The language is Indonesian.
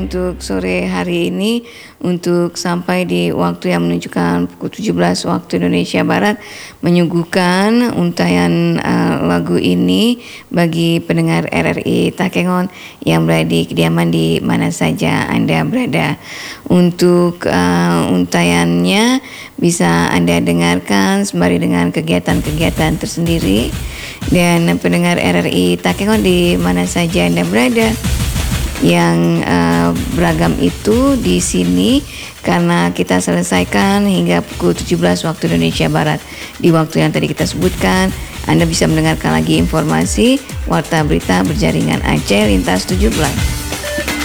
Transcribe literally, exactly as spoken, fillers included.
Untuk sore hari ini, untuk sampai di waktu yang menunjukkan pukul tujuh belas waktu Indonesia Barat, menyuguhkan untayan uh, lagu ini bagi pendengar R R I Takengon yang berada di kediaman di mana saja Anda berada. Untuk uh, untayannya bisa Anda dengarkan sembari dengan kegiatan-kegiatan tersendiri. Dan pendengar R R I Takengon di mana saja Anda berada, yang uh, beragam itu di sini karena kita selesaikan hingga pukul tujuh belas waktu Indonesia Barat. Di waktu yang tadi kita sebutkan, Anda bisa mendengarkan lagi informasi Warta Berita Berjaringan Aceh Lintas tujuh belas.